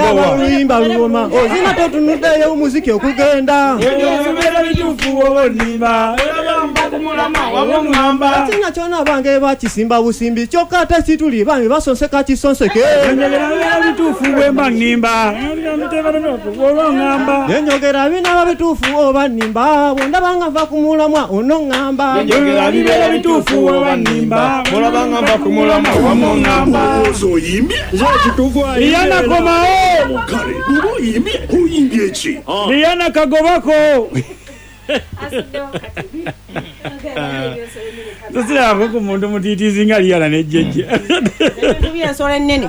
Luyimba luma ozina totunudeyo umuziki okugenda Tina chona bange bachisimba busimbi chokata situli bange basonseka chisonseke Yenyogera bina babitufu obanimba bonda banga va kumulamwa onongamba Yenyogera bibera bitufu obanimba bonda banga va kumulamwa onongamba Ozo yimbye Kitufu Yana komao Kare ubo yimbye uyimbye chi Yana kagobako Sasa hapo muntu mutitizi ngaliana nejeje. Tubiya sore nene.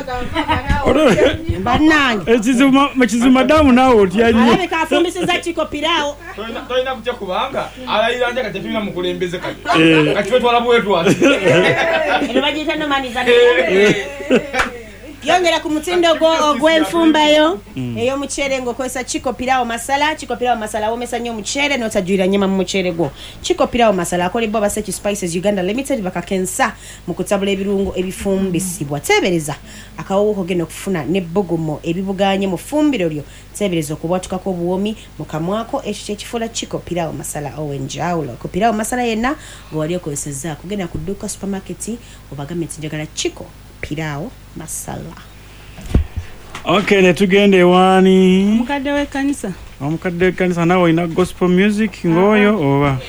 Banange. Machizuma damu nawo otiyanyi. Abe kafumbisiza chiko pirao. Toina kucha kubanga alayiranja katefina mukulembeze kati. Kati twala bwetu ati. Ino bajita no manizana. Yongera ku mutindo gw'enfumbayo eyo muchere ngo kwesa chiko pirao masala womesa nyo muchere no tajwira nyama mu muchere go chiko pirao masala akole boba sechi spices Uganda Limited bakakensa mu kutabula ebirungo ebifumbisibwa tebereza akawo geno kufuna ne bogomo ebibuganye mu fumbiro lyo tebereza okubwatuka ko buwomi mukamwako ekyo kifula chiko pirao masala owenjaulo ko pirao masala yenna go wali okoseza kugenda ku duka supermarket obagamete njagala chiko pirao masala. Okay, netugende wani. Omukadde w'ekkanisa. Omukadde w'ekkanisa nawe ina gospel music ngoyo oba.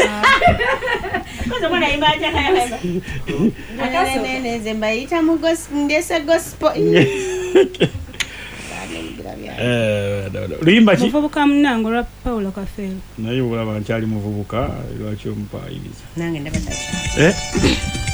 Kozo mwana imba atakayasa. Neze mbayita mu gospel ndese gospel. Luyimba ki? Muvubuka munango lwa Paulo Kafeero. Naye olaba nkyali muvubuka lwaki omupayiriza. Nange ndabatacha.